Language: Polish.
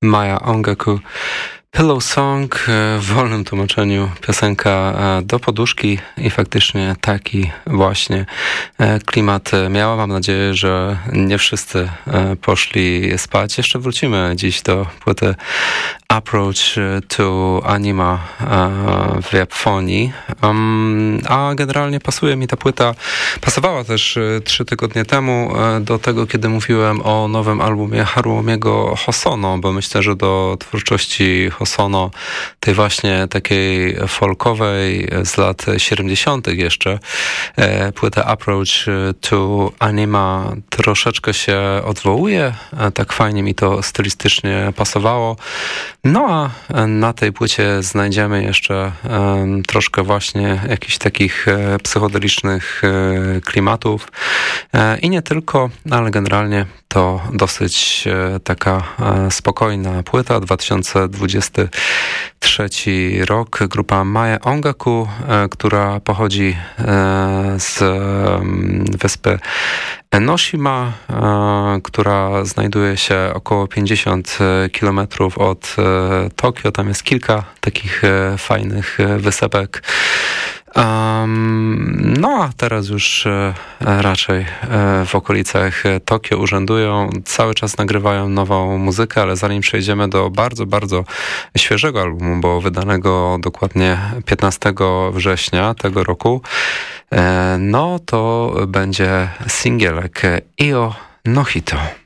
Maya Ongaku. Pillow Song, w wolnym tłumaczeniu piosenka do poduszki i faktycznie taki właśnie klimat miała. Mam nadzieję, że nie wszyscy poszli spać. Jeszcze wrócimy dziś do płyty Approach to Anima w Japonii, a generalnie pasuje mi ta płyta, pasowała też 3 tygodnie temu do tego, kiedy mówiłem o nowym albumie Haruomiego Hosono, bo myślę, że do twórczości Hosono, tej właśnie takiej folkowej z lat 70. jeszcze, płyta Approach to Anima troszeczkę się odwołuje, tak fajnie mi to stylistycznie pasowało. No a na tej płycie znajdziemy jeszcze troszkę właśnie jakichś takich psychodelicznych klimatów i nie tylko, ale generalnie to dosyć taka spokojna płyta. 2023 rok. Grupa Maya Ongaku, która pochodzi z wyspy Enoshima, która znajduje się około 50 km od Tokio. Tam jest kilka takich fajnych wysepek. No a teraz już raczej w okolicach Tokio urzędują, cały czas nagrywają nową muzykę, ale zanim przejdziemy do bardzo, bardzo świeżego albumu, bo wydanego dokładnie 15 września tego roku, no to będzie singielek Io no Hito.